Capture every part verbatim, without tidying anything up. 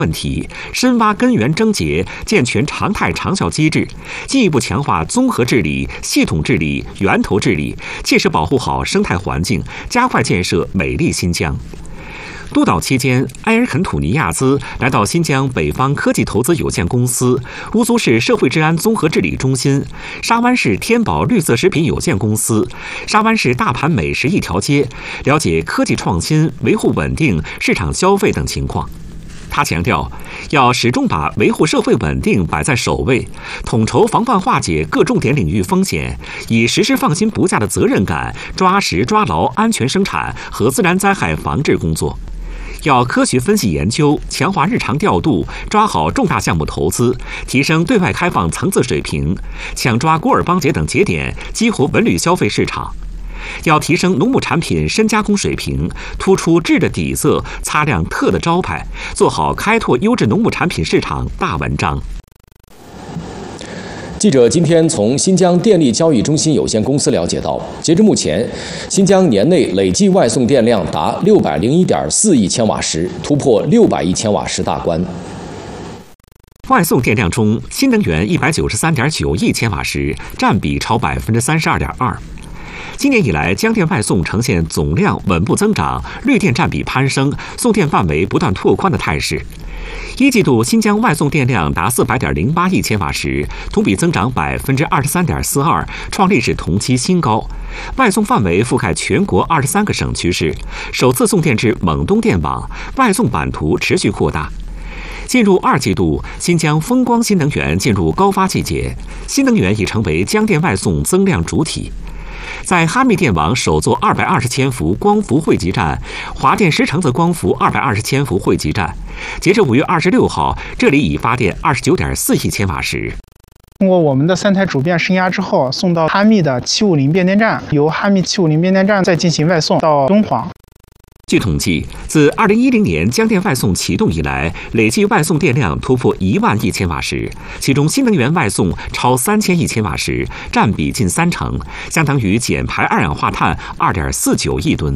问题，深挖根源症结，健全常态长效机制，进一步强化综合治理、系统治理、源头治理，切实保护好生态环境，加快建设美丽新疆。督导期间，埃尔肯吐尼亚兹来到新疆北方科技投资有限公司、乌苏市社会治安综合治理中心、沙湾市天宝绿色食品有限公司、沙湾市大盘美食一条街，了解科技创新、维护稳定、市场消费等情况。他强调，要始终把维护社会稳定摆在首位，统筹防范化解各重点领域风险，以实施放心不下的责任感，抓实抓牢安全生产和自然灾害防治工作。要科学分析研究，强化日常调度，抓好重大项目投资，提升对外开放层次水平，抢抓古尔邦节等节点，激活文旅消费市场。要提升农牧产品深加工水平，突出质的底色，擦亮特的招牌，做好开拓优质农牧产品市场大文章。 记者今天从新疆电力交易中心有限公司了解到，截至目前，新疆年内累计外送电量达六百零一点四亿千瓦时，突破六百亿千瓦时大关。 外送电量中，新能源一百九十三点九亿千瓦时，占比超百分之三十二点二。今年以来，江电外送呈现总量稳步增长、绿电占比攀升、送电范围不断拓宽的态势。一季度新疆外送电量达四百点零八亿千瓦时，同比增长百分之二十三点四二，创历史同期新高。外送范围覆盖全国二十三个省区市，首次送电至蒙东电网，外送版图持续扩大。进入二季度，新疆风光新能源进入高发季节，新能源已成为江电外送增量主体。在哈密电网首座二百二十千伏光伏汇集站，华电石城子光伏二百二十千伏汇集站，截至五月二十六号，这里已发电二十九点四亿千瓦时。 通过我们的三台主变升压之后，送到哈密的七五零变电站，由哈密七五零变电站再进行外送到敦煌。 据统计，自二零一零年江电外送启动以来，累计外送电量突破一万亿千瓦时，其中新能源外送超三千亿千瓦时，占比近三成，相当于减排二氧化碳二点四九亿吨。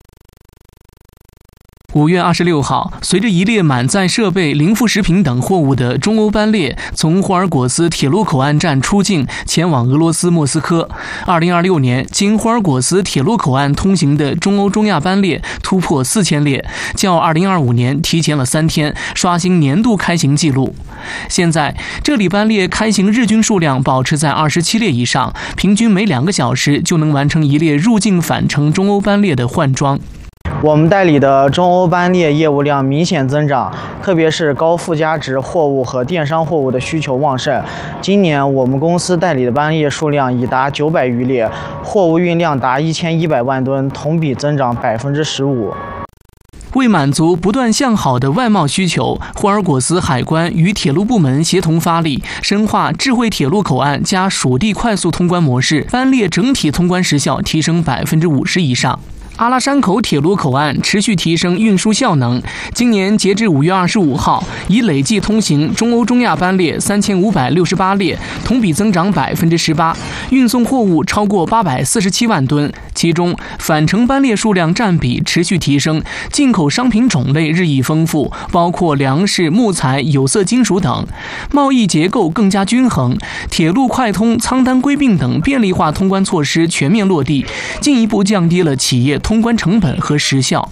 五月二十六号，随着一列满载设备、零副食品等货物的中欧班列从霍尔果斯铁路口岸站出境，前往俄罗斯莫斯科。二零二六年，经霍尔果斯铁路口岸通行的中欧中亚班列突破四千列，较二零二五年提前了三天，刷新年度开行记录。现在，这里班列开行日均数量保持在二十七列以上，平均每两个小时就能完成一列入境返程中欧班列的换装。 我们代理的中欧班列业务量明显增长，特别是高附加值货物和电商货物的需求旺盛。今年我们公司代理的班列数量已达九百余列，货物运量达一千一百万吨，同比增长百分之十五。 为满足不断向好的外贸需求，霍尔果斯海关与铁路部门协同发力，深化智慧铁路口岸加属地快速通关模式，班列整体通关时效提升百分之五十以上。阿拉山口铁路口岸持续提升运输效能，今年截至五月二十五号，已累计通行中欧中亚班列三千五百六十八列，同比增长百分之十八，运送货物超过八百四十七万吨。其中，返程班列数量占比持续提升，进口商品种类日益丰富，包括粮食、木材、有色金属等，贸易结构更加均衡，铁路快通、仓单归并等便利化通关措施全面落地，进一步降低了企业通关成本和时效。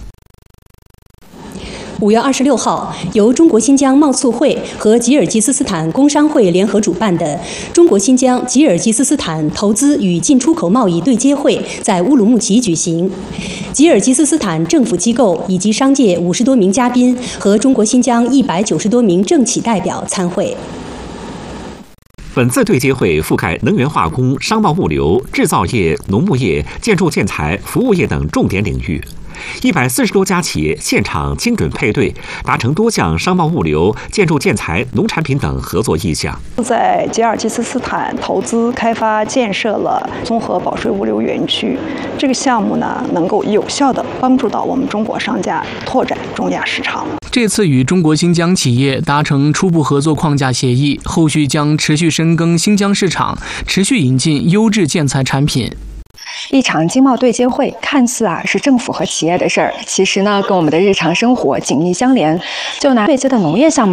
五月二十六号，由中国新疆贸促会和吉尔吉斯斯坦工商会联合主办的中国新疆吉尔吉斯斯坦投资与进出口贸易对接会在乌鲁木齐举行。吉尔吉斯斯坦政府机构以及商界五十多名嘉宾和中国新疆一百九十多名政企代表参会。 本次对接会覆盖能源化工、商贸物流、制造业、农牧业、建筑建材、服务业等重点领域。一百四十多家企业现场精准配对，达成多项商贸物流、建筑建材、农产品等合作意向。 在吉尔吉斯斯坦投资开发建设了综合保税物流园区，这个项目呢，能够有效地帮助到我们中国商家拓展中亚市场。 这次与中国新疆企业达成初步合作框架协议，后续将持续深耕新疆市场，持续引进优质建材产品。 一场经贸对接会看似啊是政府和企业的事儿，其实呢跟我们的日常生活紧密相连。就拿对接的农业项目